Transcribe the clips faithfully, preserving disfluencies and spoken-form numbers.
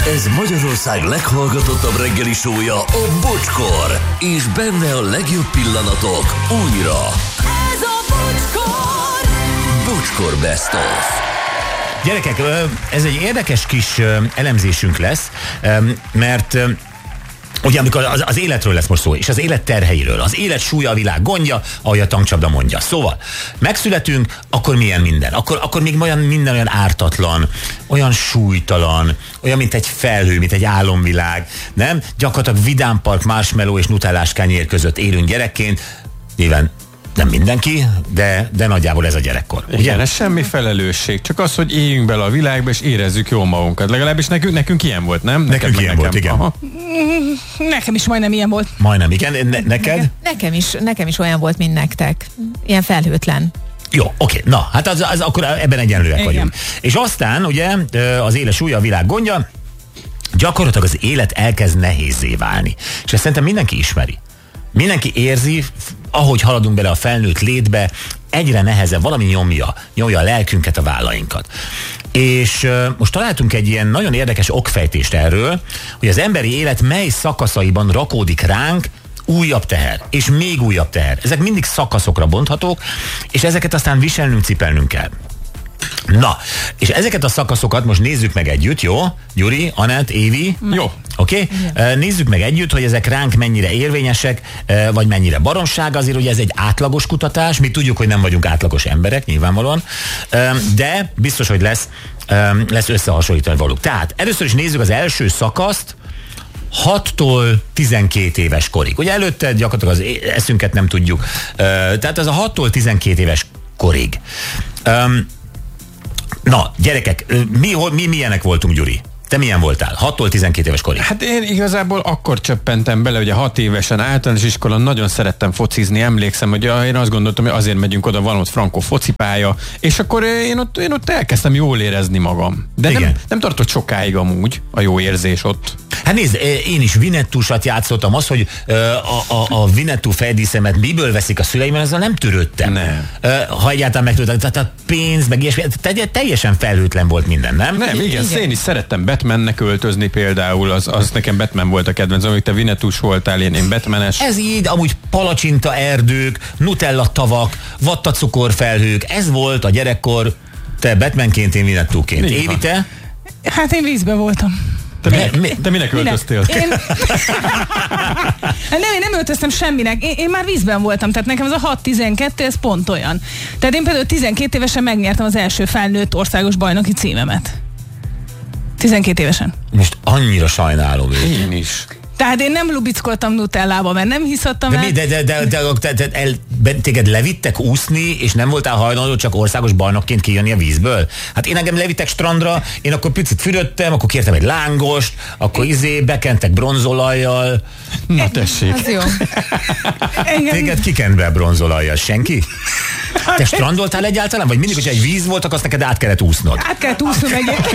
Ez Magyarország leghallgatottabb reggeli show-ja, a Bocskor. És benne a legjobb pillanatok újra. Ez a Bocskor! Bocskor Best of. Gyerekek, ez egy érdekes kis elemzésünk lesz, mert ugye amikor az, az életről lesz most szó, és az élet terheiről, az élet súlya a világ gondja, ahogy a tankcsapda mondja. Szóval, megszületünk, akkor milyen minden? Akkor, akkor még olyan minden olyan ártatlan, olyan súlytalan, olyan, mint egy felhő, mint egy álomvilág, nem? Gyakorlatilag Vidám Park, marshmallow és nutellás kenyér között élünk gyerekként, nyilván nem mindenki, de, de nagyjából ez a gyerekkor. Ugye? Igen, ez semmi felelősség, csak az, hogy éljünk bele a világba, és érezzük jól magunkat. Legalábbis nekünk, nekünk ilyen volt, nem? Nekünk Neked ilyen nekem. volt, igen. Aha. Nekem is majdnem ilyen volt. Majdnem, igen. Ne, neked? Nekem is, nekem is olyan volt, mint nektek. Ilyen felhőtlen. Jó, oké, na, hát az, az akkor ebben egyenlőek Igen. vagyunk. És aztán ugye az élet súlya a világ gondja, gyakorlatilag az élet elkezd nehézzé válni. És ezt szerintem mindenki ismeri. Mindenki érzi, ahogy haladunk bele a felnőtt létbe, egyre nehezebb, valami nyomja, nyomja a lelkünket, a vállainkat. És uh, most találtunk egy ilyen nagyon érdekes okfejtést erről, hogy az emberi élet mely szakaszaiban rakódik ránk újabb teher, és még újabb teher. Ezek mindig szakaszokra bonthatók, és ezeket aztán viselnünk, cipelnünk kell. Na, és ezeket a szakaszokat most nézzük meg együtt, jó? Gyuri, Anett, Évi? Jó. Oké? Okay? Nézzük meg együtt, hogy ezek ránk mennyire érvényesek, vagy mennyire baromság. Azért ugye ez egy átlagos kutatás, mi tudjuk, hogy nem vagyunk átlagos emberek, nyilvánvalóan, de biztos, hogy lesz, lesz összehasonlítani valók. Tehát először is nézzük az első szakaszt, hattól tizenkét éves korig. Ugye előtte gyakorlatilag az eszünket nem tudjuk. Tehát ez a hattól tizenkét éves korig. Na, gyerekek, mi, mi milyenek voltunk, Gyuri? Te milyen voltál? hattól tizenkét éves korig. Hát én igazából akkor csöppentem bele, ugye hat évesen általános iskola, nagyon szerettem focizni, emlékszem, hogy én azt gondoltam, hogy azért megyünk oda, van ott frankó focipálya, és akkor én ott, én ott elkezdtem jól érezni magam. De nem, nem tartott sokáig amúgy a jó érzés ott. Hát nézd, én is Vinettúsat játszottam, az, hogy a, a, a Vinettú fejdíszemet miből veszik a szüleim, ezzel nem törődtem. Nem. Ha egyáltalán megtörődtem, tehát a pénz, meg ilyesmi, teljesen felhőtlen volt minden, nem? Nem, igen, igen. Én is szerettem Batmannek öltözni például, az, az nekem Batman volt a kedvencem, amikor te Vinettús voltál, én, én Batmanes. Ez így, amúgy palacsinta erdők, nutella tavak, vattacukor felhők, ez volt a gyerekkor, te Batmanként, én Vinettúként. Évi, te? Hát én vízben voltam. Te, mi, mi, te minek öltöztél? Én... nem, én nem öltöztem semminek. Én, én már vízben voltam, tehát nekem ez a hat tizenkettő, ez pont olyan. Tehát én például tizenkét évesen megnyertem az első felnőtt országos bajnoki címemet. tizenkét évesen. Most annyira sajnálom őt. Én is. Tehát én nem lubickoltam nutellába, mert nem hiszottam de el. Mi, de, de, de, de, de, de el, téged levittek úszni, és nem voltál hajlandó csak országos bajnokként kijönni a vízből? Hát én engem levittek strandra, én akkor picit fürödtem, akkor kértem egy lángost, akkor izé, bekentek bronzolajjal. Na tessék. Az jó. Engem... Téged kikent be bronzolajjal? Senki? Te strandoltál egyáltalán? Vagy mindig, hogyha egy víz volt, akkor azt neked át kellett úsznod? Át kellett úsznom egyet.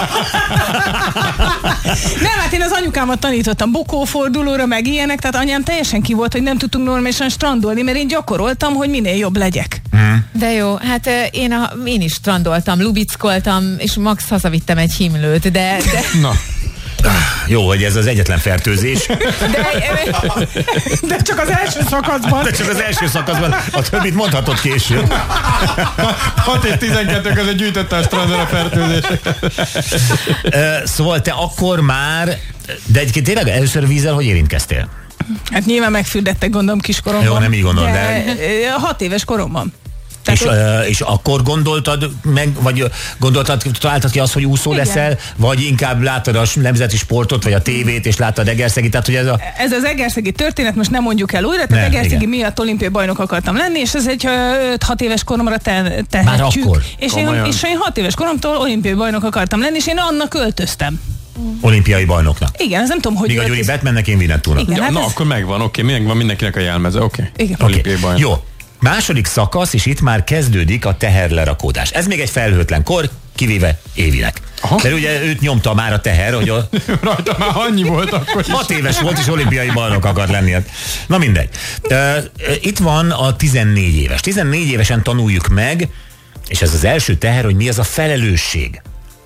Nem, hát én az anyukámat tanítottam bukófordulóra, meg ilyenek, tehát anyám teljesen ki volt, hogy nem tudtunk normálisan strandolni, mert én gyakoroltam, hogy minél jobb legyek. Hmm. De jó, hát én, a, én is strandoltam, lubickoltam, és max hazavittem egy himlőt, de... de... Na. Jó, hogy ez az egyetlen fertőzés. De, de csak az első szakaszban. De csak az első szakaszban, a többit mondhatod később. hat és tizenkettő között gyűjtötte a strandon a fertőzéseket. Szóval te akkor már, de egyébként tényleg először vízzel hogy érintkeztél? Hát nyilván megfürdettek, gondolom, kiskoromban. Jó, nem így gondolom, de... de... Hat éves koromban. És, uh, és akkor gondoltad meg, vagy gondoltad, találtad ki azt, hogy úszó Igen. leszel, vagy inkább láttad a nemzeti sportot, vagy a tévét, és láttad Egerszegi, tehát hogy ez a... Ez az egerszegi történet, most nem mondjuk el újra, tehát Egerszegi miatt olimpiai bajnok akartam lenni, és ez egy öt-hat éves koromra te, tehetjük. Már akkor? És én, és én hat éves koromtól olimpiai bajnok akartam lenni, és én annak költöztem. Olimpiai bajnoknak. Igen, ez nem tudom, hogy... Míg a Gyuri Batmannek, én Vinettúnak. Igen, Ja, hát na, ez... akkor megvan, oké, okay, megvan mindenkinek a jelmeze, oké. Okay. Igen. Olimpiai Okay. bajnok. Jó. Második szakasz, és itt már kezdődik a teherlerakódás. Ez még egy felhőtlen kor, kivéve Évinek. Aha. Mert ugye őt nyomta már a teher, hogy a... Rajta már annyi volt akkor is. Hat éves volt, és olimpiai bajnok akart lenni. Na mindegy. Uh, itt van a tizennégy éves. tizennégy évesen tanuljuk meg, és ez az első teher, hogy mi az a felelősség.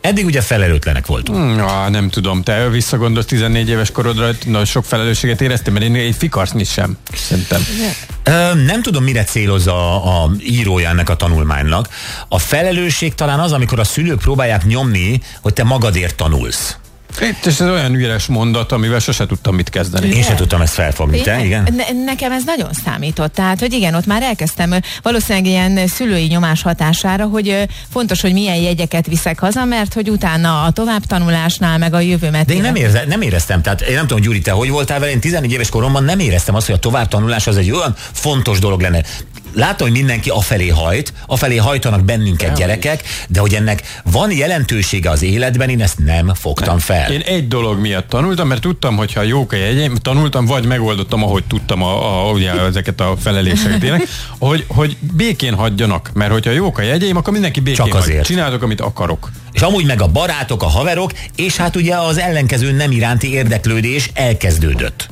Eddig ugye felelőtlenek voltunk. Hmm, á, nem tudom, te visszagondolsz tizennégy éves korodra, nagyon sok felelősséget éreztél, mert én egy fikarcnit sem, szerintem. Ö, nem tudom, mire célozza a, a írója ennek a tanulmánynak. A felelősség talán az, amikor a szülők próbálják nyomni, hogy te magadért tanulsz. Itt ez olyan üres mondat, amivel sose tudtam mit kezdeni. Én sem tudtam ezt felfogni, te, igen? Ne, nekem ez nagyon számított, tehát, hogy igen, ott már elkezdtem valószínűleg ilyen szülői nyomás hatására, hogy fontos, hogy milyen jegyeket viszek haza, mert hogy utána a továbbtanulásnál, meg a jövőmet. De én nem, érze, nem éreztem, tehát én nem tudom, Gyuri, te hogy voltál vele, én tizennégy éves koromban nem éreztem azt, hogy a továbbtanulás az egy olyan fontos dolog lenne. Látom, hogy mindenki afelé hajt, afelé hajtanak bennünket ja, gyerekek, de hogy ennek van jelentősége az életben, én ezt nem fogtam nem. fel. Én egy dolog miatt tanultam, mert tudtam, hogyha jók a jegyeim, tanultam, vagy megoldottam, ahogy tudtam a, a, ugye, ezeket a feleléseket ének, hogy, hogy békén hagyjanak, mert hogyha jók a jegyeim, akkor mindenki békén Csak azért. hagy. Csinálok, amit akarok. És amúgy meg a barátok, a haverok, és hát ugye az ellenkező nem iránti érdeklődés elkezdődött.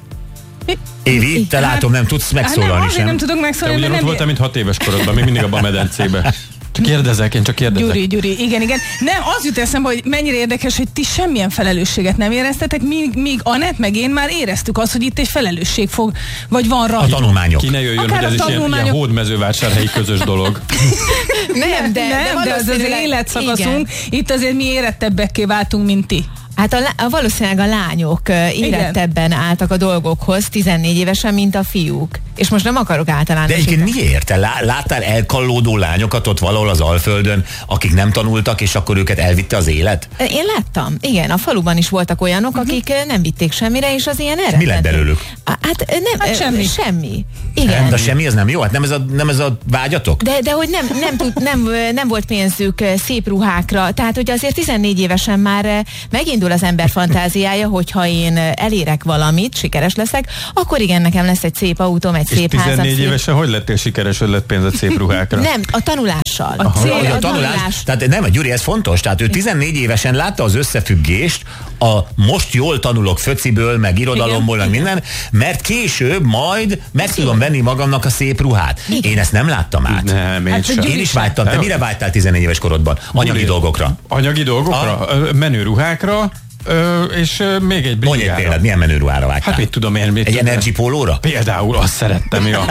Évi, te látom, nem tudsz megszólalni hát sem. Nem tudok megszólalni. Te ugyanott voltál, mint hat éves korodban, még mindig abban a medencébe. Csak kérdezek, én csak kérdezek. Gyuri, Gyuri, igen, igen. Nem, az jut eszembe, hogy mennyire érdekes, hogy ti semmilyen felelősséget nem éreztetek, míg, míg Anett meg én már éreztük azt, hogy itt egy felelősség fog, vagy van rajta. A tanulmányok. Ki ne jöjjön, Akár hogy ez is ilyen, ilyen hódmezővásárhelyi közös dolog. Nem, de, nem, de, de az az életszakaszunk, itt azért mi érettebbekké váltunk, mint ti. Hát a, a, valószínűleg a lányok uh, érettebben álltak a dolgokhoz tizennégy évesen, mint a fiúk. És most nem akarok általánosítani. De egyébként miért? Te lá, láttál elkallódó lányokat ott valahol az Alföldön, akik nem tanultak, és akkor őket elvitte az élet? Én láttam, igen, a faluban is voltak olyanok, uh-huh. akik nem vitték semmire, és az ilyen eredmény. Mi lett belőlük? Hát nem, hát semmi. semmi. Igen. Nem, de semmi, az nem jó? Hát nem ez a, nem ez a vágyatok? De, de hogy nem, nem, tud, nem, nem volt pénzük szép ruhákra, tehát hogy azért tizennégy évesen már megindul az ember fantáziája, hogyha én elérek valamit, sikeres leszek, akkor igen, nekem lesz egy szép autóm, egy és szép házam. tizennégy évesen hogy lettél sikeres, hogy lett pénzed szép ruhákra? Nem, a tanulással. A, cél, a, a, a tanulás, tanulás. Tehát nem, Gyuri, ez fontos. Tehát ő tizennégy évesen látta az összefüggést a most jól tanulok föciből, meg irodalomból, meg minden, mert később majd meg tudom venni magamnak a szép ruhát. Igen. Én ezt nem láttam át. Nem, én, hát, sem. Én is vágytam. Te mire vágytál tizennégy éves korodban? Anyagi Gyuri, dolgokra. Anyagi dolgokra? A... Menő ruhákra, Ö, és ö, még egy Mondj egy példát, milyen menő ruhára vágytál? Hát mit tudom én. Mit egy tudom. Energy pólóra? Például azt szerettem, ja.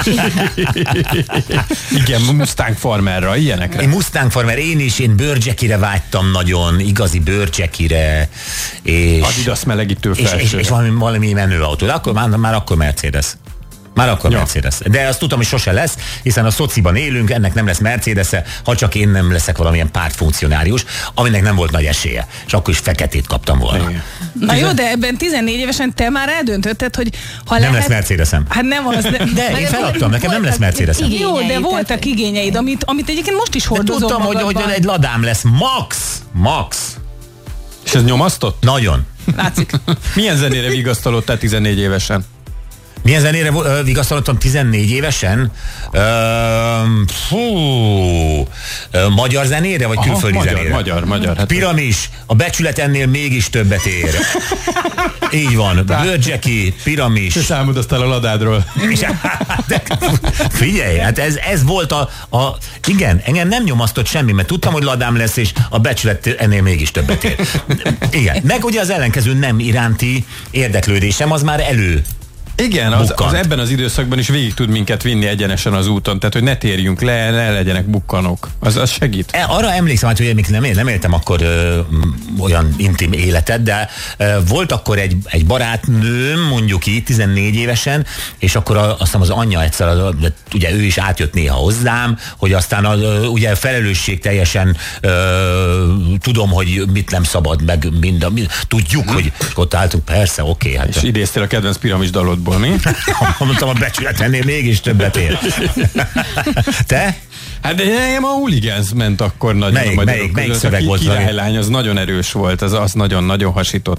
Igen, Mustang Farmerra, ilyenekre. Én Mustang Farmer, én is, én bőrcsekire vágytam nagyon, igazi bőrcsekire. És, Adidas melegítő és, felső. és, és valami, valami menőautó. De akkor már, már akkor Mercedes. Már akkor ja. Mercedes. De azt tudtam, hogy sose lesz, hiszen a szociban élünk, ennek nem lesz Mercedes-e, ha csak én nem leszek valamilyen pártfunkcionárius, aminek nem volt nagy esélye. És akkor is feketét kaptam volna. Igen. Na jó, de ebben tizennégy évesen te már eldöntötted, hogy ha nem lehet... lesz Mercedes-em. Hát nem az. De, de én feladtam, nekem nem lesz Mercedes-em. Jó, de voltak igényeid, amit, amit egyébként most is hordozol tudtam, hogy, hogy egy ladám lesz. Max! Max! És ez nyomasztott? Nagyon. Látszik. Milyen zenére vigasztalodtál tizennégy évesen? Milyen zenére uh, vigasztalottam tizennégy évesen? Uh, fú, uh, magyar zenére, vagy Aha, külföldi magyar, zenére? Magyar, magyar. Hát Piramis, a becsület ennél mégis többet ér. Így van, bőrcseki, Piramis. Te számodoztál a ladádról. De, figyelj, hát ez, ez volt a, a... Igen, engem nem nyomasztott semmi, mert tudtam, hogy ladám lesz, és a becsület ennél mégis többet ér. Igen, meg ugye az ellenkező nem iránti érdeklődésem, az már elő. Igen, az, az ebben az időszakban is végig tud minket vinni egyenesen az úton, tehát hogy ne térjünk le, ne legyenek bukkanok. Az, az segít. E, arra emlékszem, hát, hogy még nem, nem éltem akkor ö, olyan intim életet, de ö, volt akkor egy, egy barátnőm, mondjuk így, tizennégy évesen, és akkor a, azt hiszem az anyja egyszer, az, ugye ő is átjött néha hozzám, hogy aztán a, ugye felelősség teljesen ö, tudom, hogy mit nem szabad, meg mind, mind tudjuk, hmm. hogy ott álltunk, persze, oké. Okay, hát. És idéztél a kedvenc Piramis dalodból, mi? Mondtam, a becsület ennél mégis többet ér. Te? Hát de nekem a Hooligans ment akkor nagyon melyik, a melyik, melyik szöveg volt? Királylány, az nagyon erős volt, az, az nagyon-nagyon hasított.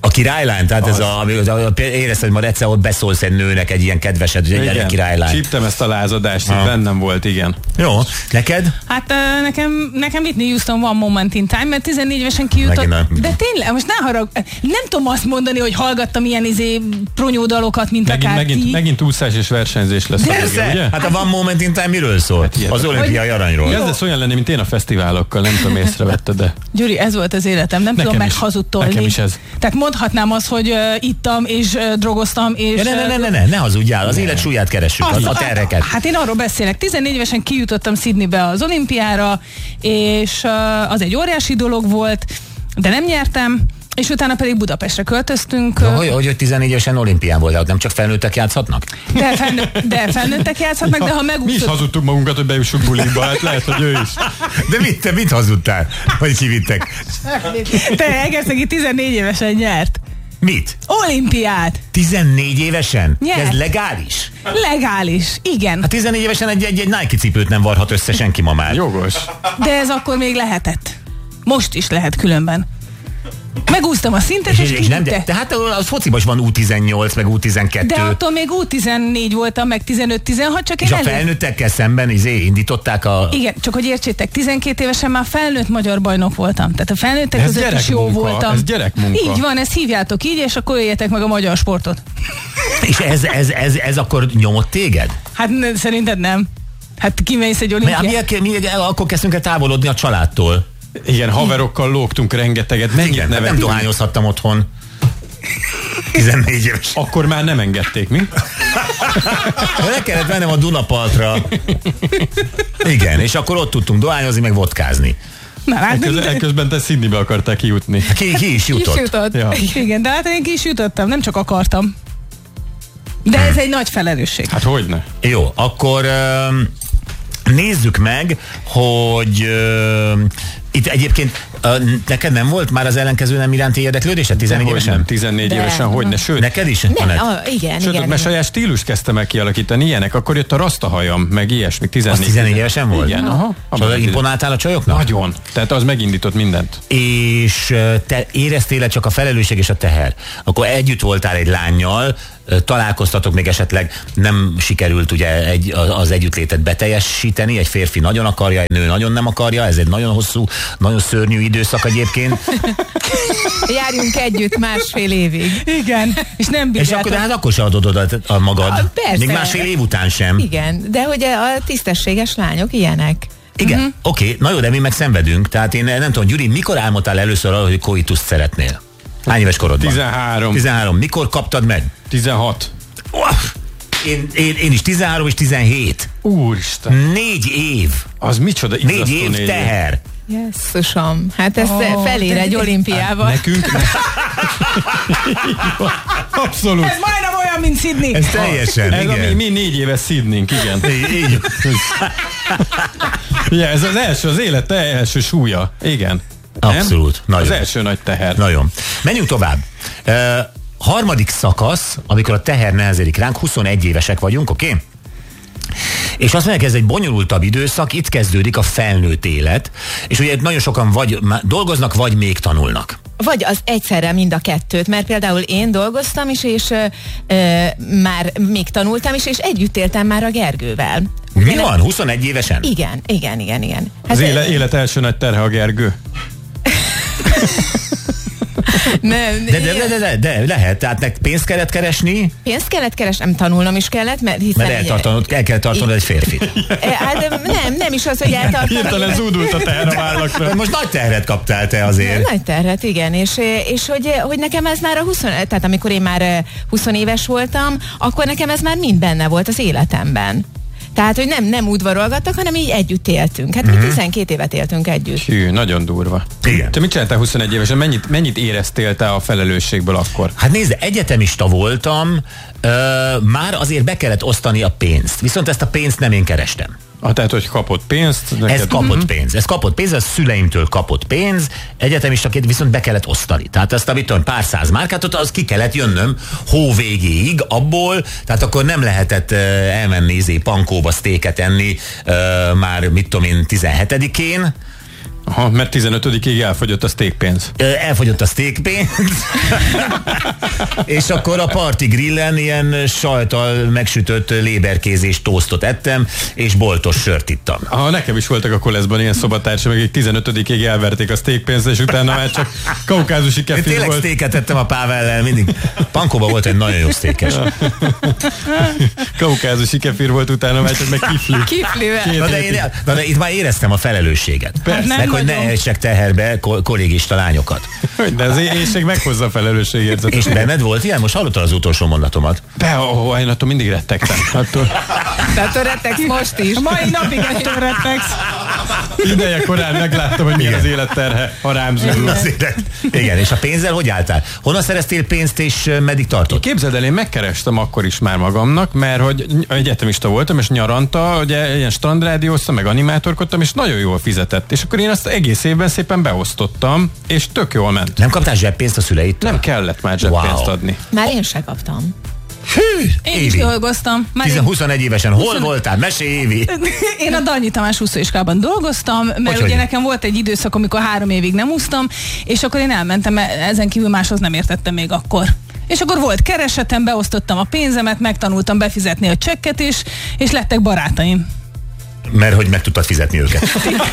A királylány, tehát az. ez a, az, a, érezted, hogy majd egyszer ott beszólsz egy nőnek egy ilyen kedveset, egy gyere királylány. Csíptem ezt a lázadást, hogy bennem volt, igen. Jó, neked? Hát uh, nekem, nekem Whitney Houston One Moment in Time, mert tizennégy évesen kijutott. De tényleg, most ne harag, nem tudom azt mondani, hogy hallgattam ilyen izé pronyódalokat, mint megint, akár megint, ti. Megint úszás és versenyzés lesz. Persze, ugye? Hát a One Moment in Time miről szól? Hát az olimpiai aranyról. Kezdesz olyan lenni, mint én a fesztiválokkal, nem tudom, észrevetted, de... Gyuri, ez volt az életem, nem nekem tudom is, meghazudtolni. Nekem is ez. Tehát mondhatnám azt, hogy uh, ittam és uh, drogoztam, és... Ja, ne, ne, ne, ne, ne, ne hazudjál, az élet súlyát keressük, az, a terreket. Hát én arról beszélek, tizennégy évesen kijutottam Sydneybe az olimpiára, és uh, az egy óriási dolog volt, de nem nyertem, és utána pedig Budapestre költöztünk. De hogy, hogy tizennégy évesen olimpián volt, de nem csak felnőttek játszhatnak? De, felnő, de felnőttek játszhatnak, de ha megúszod... Mi is hazudtuk magunkat, hogy bejussuk bulikba, hát lehet, hogy ő is. De mit, te mit hazudtál, hogy kivittek? Te Egerszegi tizennégy évesen nyert. Mit? Olimpiát. tizennégy évesen? Nyert. Ez legális? Legális, igen. Hát tizennégy évesen egy, egy, egy Nike cipőt nem varhat össze senki ma már. Jogos. De ez akkor még lehetett. Most is lehet különben. Megúsztam a szintet, és, és, és nem, de, de hát a fociban is van U tizennyolc, meg U tizenkettő. De attól még U tizennégy voltam, meg tizenöt tizenhat, csak én és elő... a felnőttekkel szemben izé indították a... Igen, csak hogy értsétek, tizenkét évesen már felnőtt magyar bajnok voltam. Tehát a felnőttek ez között is jó munka, voltam. Ez gyerekmunka. Így van, ezt hívjátok így, és akkor éljetek meg a magyar sportot. És ez, ez, ez, ez akkor nyomott téged? Hát ne, szerinted nem. Hát kimész egy olimpiát. Mi, mi, mi, akkor kezdtünk el távolodni a családtól. Igen, haverokkal lógtunk rengeteget. Mennyit igen, nevetünk. nem dohányozhattam otthon. tizennégy éves. Akkor már nem engedték, mi? Le kellett mennem a Dunapartra. Igen, és akkor ott tudtunk dohányozni, meg vodkázni. Na, hát Elköz, elközben te Sydneybe akartál kijutni. Ki, ki is jutott. Ki is jutott. Ja. Igen, de hát én ki is jutottam, nem csak akartam. De ez egy nagy felelősség. Hát hogyne. Jó, akkor um, nézzük meg, hogy um, itt egyébként uh, neked nem volt már az ellenkező nem iránti érdeklődésed tizennégy évesen? Nem, tizennégy De. évesen, hogyne, sőt. Neked is? Nem, a, igen, Sőt, igen. mert saját stílus kezdtem el kialakítani ilyenek, akkor jött a rastahajam, meg ilyesmi, tizennégy, az tizennégy évesen volt? Igen, aha. Szóval imponáltál a csajoknak? Nagyon. Tehát az megindított mindent. És te éreztél csak a felelősség és a teher. Akkor együtt voltál egy lánnyal, találkoztatok még esetleg, nem sikerült ugye egy, az együttlétet beteljesíteni, egy férfi nagyon akarja, egy nő nagyon nem akarja, ez egy nagyon hosszú, nagyon szörnyű időszak egyébként. Járjunk együtt másfél évig. Igen, és nem bírjátok. És akkor, de hát akkor se adod oda a magad. A, persze. Még másfél év után sem. Igen, de hogy a tisztességes lányok ilyenek. Igen, uh-huh. Oké, okay. Na jó, de mi meg szenvedünk. Tehát én nem tudom, Gyuri, mikor álmodtál először arra, hogy koituszt szeretnél? Hány éves korodban? tizenhárom. tizenhárom. Mikor kaptad meg? tizenhat. Én, én, én is tizenhárom és tizenhét. Úristen. Négy év. Az micsoda? Négy év négy teher. Jesszusom, hát ez oh, felér egy olimpiával. Nekünk? Abszolút. Ez majdnem olyan, mint Sydney. Ez teljesen, ez igen. A mi, mi négy éves Sydneyünk, igen. Így, így. Ja, ez az első, az élet első súlya. Igen. Abszolút. Nagyon. Az első nagy teher. Nagyon. Menjünk tovább. Uh, harmadik szakasz, amikor a teher nehezedik ránk, huszonegy évesek vagyunk, oké? Okay? És azt mondják, ez egy bonyolultabb időszak, itt kezdődik a felnőtt élet, és ugye nagyon sokan vagy dolgoznak, vagy még tanulnak. Vagy az egyszerre mind a kettőt, mert például én dolgoztam is, és ö, ö, már még tanultam is, és együtt éltem már a Gergővel. Mi én van? huszonegy évesen? Igen, igen, igen, igen. Hát az élet, élet első nagy terhe a Gergő. Nem, de, de, de, de, de, de lehet, tehát nek pénzt kellett keresni. Pénzt kellett keresnem, tanulnom is kellett, mert hiszen... Mert eltartanod, el kell tartanod egy férfit. Hát nem, nem is az, hogy eltartanod. Hirtelen zúdult a teher a vállakra. Most nagy terhet kaptál te azért. Nagy terhet, igen, és, és hogy, hogy nekem ez már a húsz, tehát amikor én már húsz éves voltam, akkor nekem ez már mind benne volt az életemben. Tehát, hogy nem, nem udvarolgattak, hanem így együtt éltünk. Hát mi uh-huh. tizenkét évet éltünk együtt. Hű, nagyon durva. Igen. Te mit csináltál huszonegy évesen? Mennyit, mennyit éreztél te a felelősségből akkor? Hát nézd, egyetemista voltam, ö, már azért be kellett osztani a pénzt. Viszont ezt a pénzt nem én kerestem. Ah, tehát, hogy kapott pénzt? Neked... Ez kapott uh-huh. pénz. Ez kapott pénz, ez szüleimtől kapott pénz, egyetemistaként viszont be kellett osztani. Tehát ezt a mit tudom, pár száz márkát, az ki kellett jönnöm hó végéig abból, tehát akkor nem lehetett uh, elmenni izé, pankóba sztéket enni uh, már mit tudom én tizenhetedikén, Aha, mert tizenötödikéig elfogyott a steakpénz. Elfogyott a steakpénz, és akkor a parti grillen ilyen sajttal megsütött léberkéz és tosztot ettem, és boltos sört ittam. Aha, nekem is voltak a koleszban ilyen szobatársak, akik tizenötödikéig elverték a steakpénzt, és utána már csak kaukázusi kefir Tényleg volt. steaket ettem a Pávellel, mindig. Pankóban volt egy nagyon jó steakes. Kaukázusi kefir volt, utána már csak meg kifli. Kiflivel. Na de, én, na de itt már éreztem a felelősséget. Persze. Meg, hogy ne essek teherbe ko- kollégista lányokat. De az éjség meghozza a felelősségérzetet. És benned volt ilyen? Most hallottad az utolsó mondatomat? Be, ó, én attól mindig rettegtem. Attól Tehát rettegsz most is. A mai napig ettől rettegsz. ideje korán megláttam, hogy milyen Igen. az életterhe, ha rám zsúrul. Az élet. Igen, és a pénzzel hogy álltál? Honnan szereztél pénzt, és meddig tartott? Képzeld el, én megkerestem akkor is már magamnak, mert hogy egyetemista voltam, és nyaranta, ugye ilyen strandrádióztam, meg animátorkodtam, és nagyon jól fizetett. És akkor én azt egész évben szépen beosztottam, és tök jól ment. Nem kaptál zseppénzt a szüleitől? Nem kellett már zseppénzt Wow. adni. Már én se kaptam. Hű, Én is Évi. dolgoztam. Már tíz, én, huszonegy évesen. Hol voltál? Mesélj, Évi. én a Danyi Tamás úszóiskolában dolgoztam, mert Hogy, ugye hogy? nekem volt egy időszak, amikor három évig nem úsztam, és akkor én elmentem, mert ezen kívül máshoz nem értettem még akkor. És akkor volt keresetem, beosztottam a pénzemet, megtanultam befizetni a csekket is, és lettek barátaim. Mert hogy meg tudtad fizetni őket.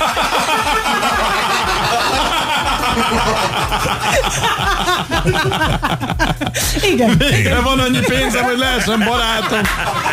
Igen. Végre van annyi pénzem, hogy lehessen barátom.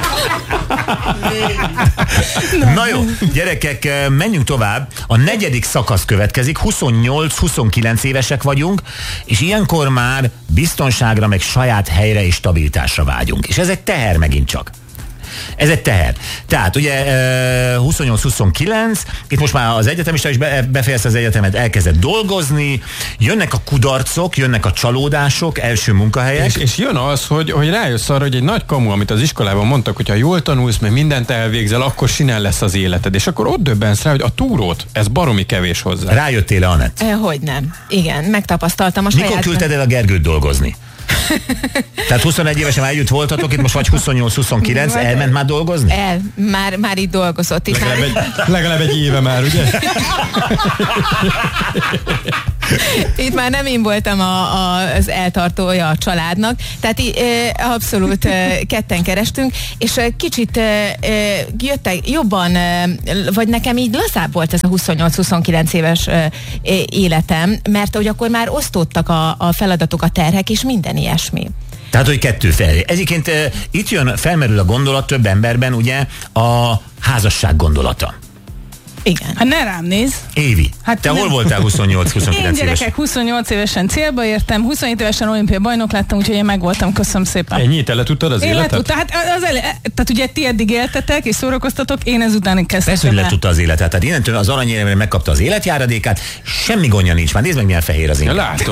Na jó, gyerekek, menjünk tovább. A negyedik szakasz következik, huszonnyolc-huszonkilenc évesek vagyunk, és ilyenkor már biztonságra, meg saját helyre és stabilitásra vágyunk. És ez egy teher megint csak. Ez egy teher. Tehát ugye huszonnyolc-huszonkilenc, itt most már az egyetemista is befejezte az egyetemet, elkezdett dolgozni, jönnek a kudarcok, jönnek a csalódások, első munkahelyek. És, és jön az, hogy, hogy rájössz arra, hogy egy nagy kamu, amit az iskolában mondtak, hogy ha jól tanulsz, meg mindent elvégzel, akkor sinen lesz az életed. És akkor ott döbbensz rá, hogy a túrót, ez baromi kevés hozzá. Rájöttél-e, Anett? Eh, Hogy nem. Igen, megtapasztaltam a Mikor saját... küldted el a Gergőt dolgozni? Tehát huszonegy évesen már együtt voltatok, itt most vagy huszonnyolc-huszonkilenc, Vagy- elment már dolgozni? El, már, már itt dolgozott. Itt Legalább már, egy, legalább egy éve már, ugye? itt már nem én voltam a, a, az eltartója a családnak, tehát í, e, abszolút e, ketten kerestünk, és e, kicsit e, e, jöttek jobban, e, vagy nekem így lazább volt ez a huszonnyolc-huszonkilenc éves e, életem, mert hogy akkor már osztódtak a, a feladatok, a terhek, és minden ilyesmi. Tehát, hogy kettő felé. Egyébként e, itt jön, felmerül a gondolat több emberben, ugye, a házasság gondolata. Igen. Hát ne rám néz. Évi, hát Hát te nem- hol voltál Én huszonnyolc-huszonkilenc éves? gyerekek huszonnyolc évesen célba értem, huszonhét évesen olimpiai bajnok lettem, úgyhogy én megvoltam, köszönöm szépen. Ennyi, te letudtad az Én életet? letudtam, hát az ele, tehát ugye ti eddig éltetek és szórakoztatok, én ezután kezdtem. Persze, hogy el. letudta az életet. Tehát innentől az aranyéremre megkapta az életjáradékát, semmi gondja nincs. Már nézd meg, milyen fehér az Ja, inkább. látom.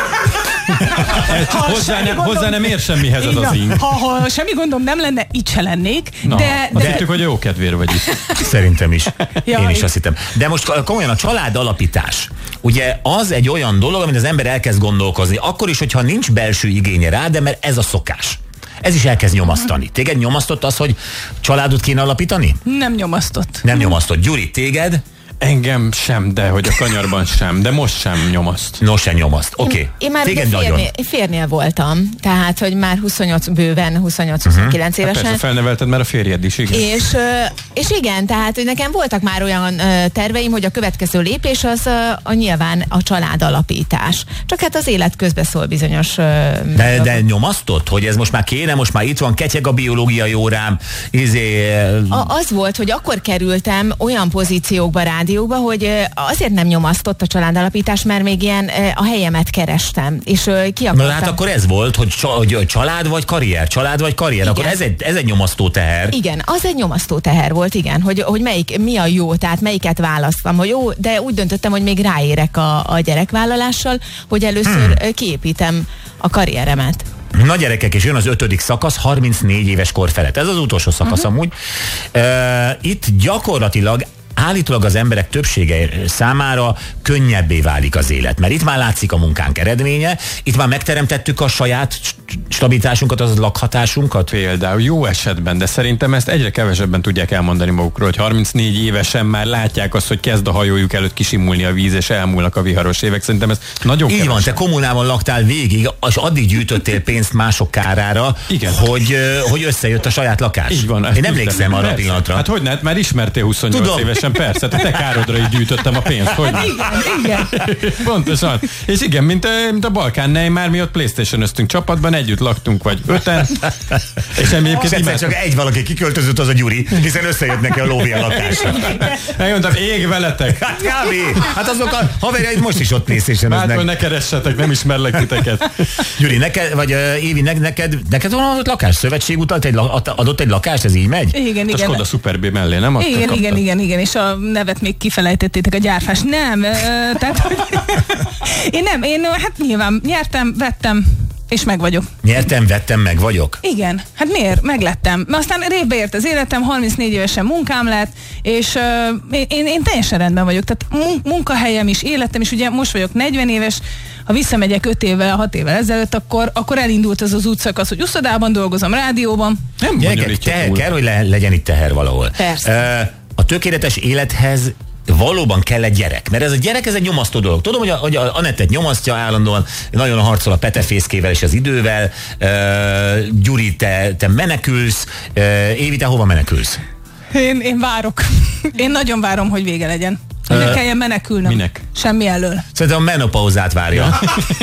hozzá, semmi nem, gondom- hozzá nem ér semmihez ez Így az van. ing. Ha, ha semmi gondom nem lenne, itt se lennék, Na, de, azt de hittük, hogy jó kedvér vagy itt. Szerintem is. Ja, Én is így. azt hittem. De most komolyan a család alapítás. Ugye az egy olyan dolog, amit az ember elkezd gondolkozni. Akkor is, hogyha nincs belső igénye rá, de mert ez a szokás. Ez is elkezd nyomasztani. Téged nyomasztott az, hogy családot kéne alapítani? nem nyomasztott. Nem nyomasztott. Gyuri, téged? Engem sem, de hogy a kanyarban sem, de most sem nyomaszt. No, se nyomaszt. Oké. Okay. Én már Téged ugye nagyon. férnél, férnél voltam, tehát, hogy már huszonnyolc bőven, huszonnyolc-huszonkilenc Hát évesen. persze, felnevelted már a férjed is, igen. És, ö, és igen, tehát hogy nekem voltak már olyan ö, terveim, hogy a következő lépés az ö, a nyilván a család alapítás. Csak hát az élet közbeszól bizonyos... Ö, De, dolgok. de nyomasztott, hogy ez most már kéne, most már itt van, ketyeg a biológiai órám, izé... A, az volt, hogy akkor kerültem olyan pozíciókba, rádiókba, hogy ö, azért nem nyomasztott a családalapítás, mert még ilyen ö, a helyemet kerestem, és ö, ki Na akartam... hát akkor ez volt, hogy, csa, hogy család vagy karrier, család vagy karrier, Igen. akkor ez egy, ez egy nyomasztó teher. Igen, az egy nyomasztó teher volt, igen, hogy, hogy melyik, mi a jó, tehát melyiket választam, hogy jó, de úgy döntöttem, hogy még ráérek a, a gyerekvállalással, hogy először hmm. kiépítem a karrieremet. Na gyerekek, és jön az ötödik szakasz, harmincnégy éves kor felett. Ez az utolsó szakasz uh-huh. amúgy. Uh, itt gyakorlatilag állítólag az emberek többsége számára könnyebbé válik az élet. Mert itt már látszik a munkánk eredménye, itt már megteremtettük a saját stabilitásunkat, az lakhatásunkat. Például jó esetben, de szerintem ezt egyre kevesebben tudják elmondani magukról, hogy harmincnégy évesen már látják azt, hogy kezd a hajójuk előtt kisimulni a víz, és elmúlnak a viharos évek. Szerintem ez nagyon Így kevesen. van, te kommunában laktál végig, és addig gyűjtöttél pénzt mások kárára, Igen. hogy, hogy összejött a saját lakás. Így van. Én emlékszem arra a pillanatra. Hát hogy ne, már ismertél huszonnyolc Tudom. évesen, persze, hát a te károdra is gyűjtöttem a pénzt, hogy ne? Igen. Pontosan. És igen, mint a, mint a Balkán, már mi ott PlayStation-öztünk csapatban, együtt laktunk, vagy öten, és egyébként És egyszer imádtam. csak egy valaki kiköltözött, az a Gyuri, hiszen összejött neki a lóvé a lakásra. Megmondtam, ég veletek. Hát kb. Hát azok a haverjaid most is ott PlayStation-öznek. Bátran ne keressetek, nem ismerlek titeket. Gyuri, neked, vagy uh, Évi, ne, neked, neked van ott lakás? Szövetség utalt egy, la- adott egy lakást, ez így megy? Igen, A igen. Skoda Super B mellé, nem? Azt Igen, kaptad? igen, igen, igen, és a nevet még kifelejtettétek, a gyárfás. Nem, ö, tehát, hogy én nem, én hát nyilván nyertem, vettem, és meg vagyok. Nyertem, vettem, meg vagyok. Igen, hát miért? Meglettem. Aztán révbe ért az életem, harmincnégy évesen munkám lett, és uh, én, én teljesen rendben vagyok. Tehát mun- munkahelyem is, életem is, ugye most vagyok negyven éves, ha visszamegyek öt évvel, hat évvel ezelőtt, akkor, akkor elindult az az útszakasz, hogy uszodában dolgozom, rádióban. Nem Gyerekek, bonyolítja teher túl. kell, hogy le, legyen itt teher valahol. Persze. Uh, a tökéletes élethez valóban kell egy gyerek, mert ez a gyerek, ez egy nyomasztó dolog. Tudom, hogy a, hogy a Anettet nyomasztja állandóan, nagyon harcol a petefészkével és az idővel. Uh, Gyuri, te, te menekülsz. Uh, Évi, te hova menekülsz? Én, én várok. Én nagyon várom, hogy vége legyen. Hogy ne Ö, kelljen menekülnöm. minek? Semmi elől. Szerintem a menopauzát várja.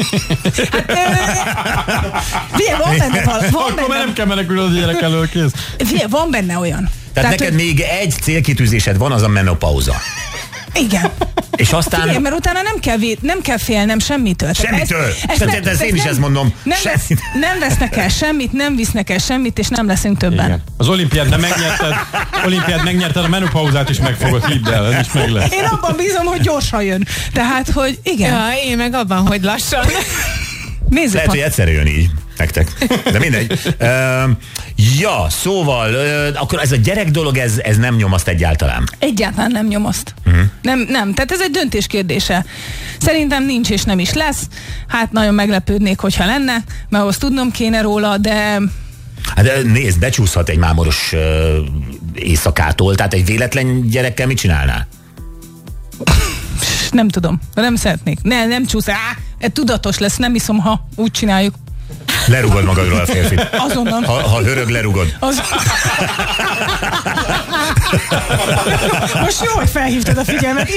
Figyelj, van benne, val- van Akkor már benne, nem kell menekülni a gyerek elől, kész. figyelj, van benne olyan. Tehát neked hogy, még egy célkitűzésed van, az a menopauza. igen. És aztán... Figyelj, mert utána nem kell, vé- nem kell félnem semmitől. Tehát Semmitől? Ez, Tehát ezt én is ezt mondom. Nem, vesz, Semmit. nem vesznek el semmit, nem visznek el semmit, és nem leszünk többen. Igen. Az olimpiát, de megnyerted, olimpiát megnyerted, a menopauzát is meg fogod, hidd el, ez is meg lesz. Én abban bízom, hogy gyorsan jön. Tehát, hogy igen. Ja, én meg abban, hogy lassan. Nézzük, Lehet, hogy egyszerre jön így nektek. De mindegy. Uh, ja, szóval, uh, akkor ez a gyerek dolog, ez, ez nem nyomaszt egyáltalán. egyáltalán nem nyomaszt. Uh-huh. Nem, nem. Tehát ez egy döntés kérdése. Szerintem nincs és nem is lesz. Hát nagyon meglepődnék, hogyha lenne, mert ahhoz tudnom kéne róla, de Hát nézd, becsúszhat egy mámoros uh, éjszakától, tehát egy véletlen gyerekkel mit csinálnál? nem tudom. Nem szeretnék. Ne, nem csúsz. Á, ez tudatos lesz, nem iszom, ha úgy csináljuk. Lerugod magadról a férfit. Azonnal. Ha, ha hörög, lerugod. Az... Most jó, hogy felhívtad a figyelmet.